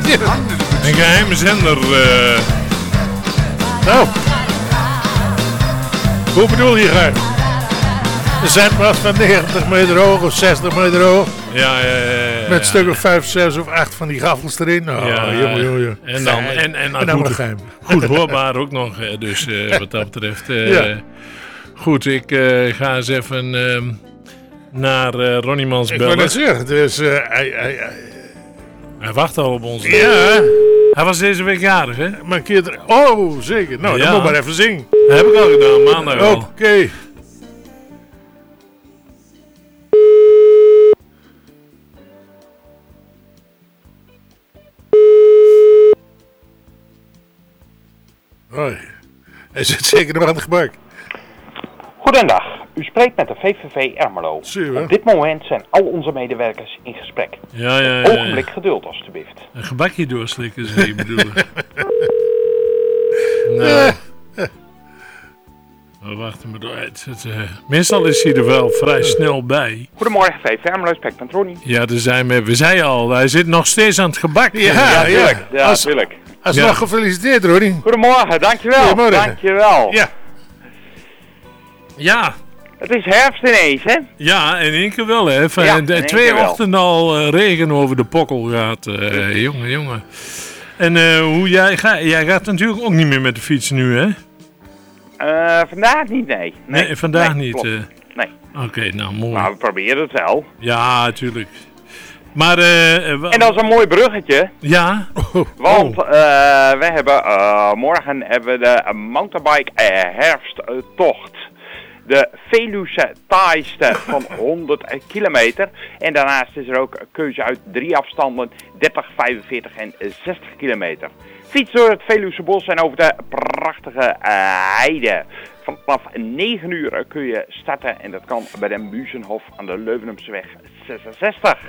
Een geheime zender. Nou. Hoe bedoel je graag? Een zendmast van 90 meter hoog of 60 meter hoog. Ja. Met een stuk of 5, 6 of 8 van die gaffels erin. Oh, jongen. En dan, en dan nog geheim. Goed hoorbaar ook nog. Dus wat dat betreft. Goed, ik ga eens even naar Ronniemans bellen. Ik wil het zeggen. Dus, hij wacht al op ons. Ja. Hij was deze week jarig, hè? Maar een keer oh, zeker. Nou, dan moet maar even zingen. Dat heb ik al gedaan, maandag al. Oké. Hoi. Hij zit zeker nog aan het gebak. Goedendag, u spreekt met de VVV Ermelo. Zie Op dit moment zijn al onze medewerkers in gesprek. Ja. Ogenblik geduld alstublieft. Een gebakje doorslikken, zou je bedoelen. Nou. We wachten maar door. Meestal is hij er wel vrij snel bij. Goedemorgen, VVV Ermelo, spreekt met Ronnie. Ja, daar zijn we zeiden al, hij zit nog steeds aan het gebak. Ja, tuurlijk. Alsnog gefeliciteerd, Ronnie. Goedemorgen, dankjewel. Goedemorgen. Dankjewel. Ja. Het is herfst ineens, hè? Ja, in één keer wel, hè. Ja, 2 ochtenden al regen over de pokkel gaat. Jongen. En hoe jij gaat natuurlijk ook niet meer met de fiets nu, hè? Vandaag niet, nee. Nee, vandaag niet. Nee. Oké, nou mooi. Maar we proberen het wel. Ja, natuurlijk. Maar, en dat is een mooi bruggetje. Ja. Want we hebben morgen hebben we de mountainbike herfsttocht. De Veluwse taaiste van 100 kilometer. En daarnaast is er ook keuze uit 3 afstanden, 30, 45 en 60 kilometer. Fiets door het Veluwse bos en over de prachtige heide. Vanaf 9 uur kun je starten en dat kan bij de Muzenhof aan de Leuvenumseweg 66.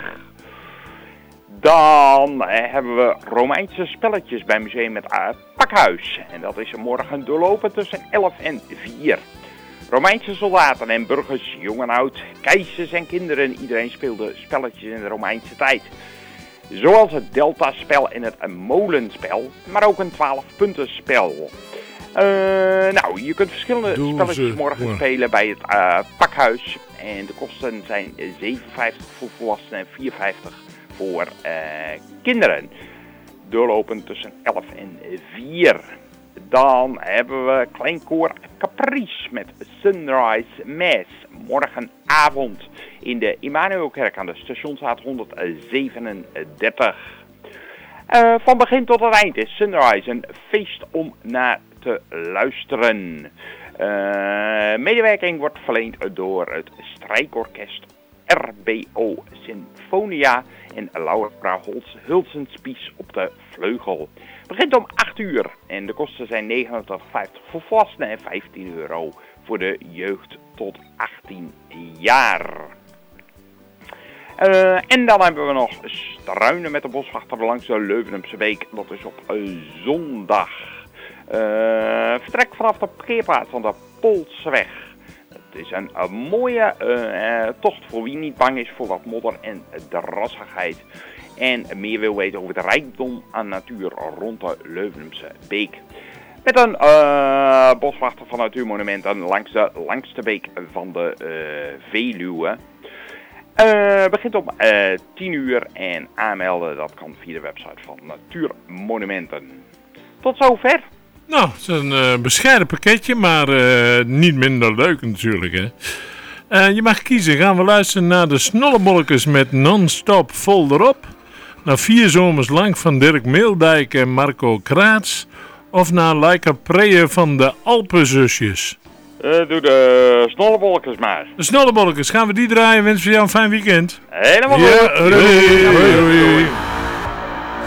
Dan hebben we Romeinse spelletjes bij Museum het Pakhuis. En dat is morgen doorlopen tussen 11 en 4. Romeinse soldaten en burgers, jong en oud, keizers en kinderen. Iedereen speelde spelletjes in de Romeinse tijd. Zoals het deltaspel en het molenspel, maar ook een 12-puntenspel. Nou, je kunt verschillende spelletjes morgen spelen bij het Pakhuis. En de kosten zijn 57 voor volwassenen en 54 voor kinderen. Doorlopen tussen 11 en 4. Dan hebben we Kleinkoor Caprice met Sunrise Mass. Morgenavond in de Immanuelkerk aan de Stationsstraat 137. Van begin tot het eind is Sunrise een feest om naar te luisteren. Medewerking wordt verleend door het strijkorkest RBO Sinfonia en Laura Hulsenspies op de vleugel. Het begint om 8 uur en de kosten zijn €89,50 voor volwassenen en €15 voor de jeugd tot 18 jaar. En dan hebben we nog struinen met de boswachter langs de Leuvenumse Beek. Dat is op zondag. Vertrek vanaf de parkeerplaats van de Polseweg. Het is een mooie tocht voor wie niet bang is voor wat modder en drassigheid. En meer wil weten over de rijkdom aan natuur rond de Leuvenumse Beek. Met een boswachter van Natuurmonumenten langs de langste beek van de Veluwe. Begint om 10 uur en aanmelden dat kan via de website van Natuurmonumenten. Tot zover. Nou, het is een bescheiden pakketje, maar niet minder leuk natuurlijk, hè. Je mag kiezen. Gaan we luisteren naar de Snollebolletjes met Non-Stop Vol erop. Naar 4 zomers lang van Dirk Meeldijk en Marco Kraats. Of naar Laika Preje van de Alpenzusjes. Doe de Snollebolletjes maar. De Snollebolletjes, gaan we die draaien? Wensen we jou een fijn weekend. Helemaal goed. Ja, hoi.